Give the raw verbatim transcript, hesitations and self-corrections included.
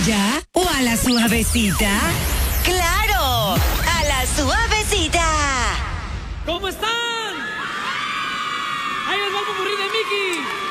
botella o a la suavecita? ¡Claro! ¡A la suavecita! ¿Cómo están? Ahí les va el popurrí de Mickey.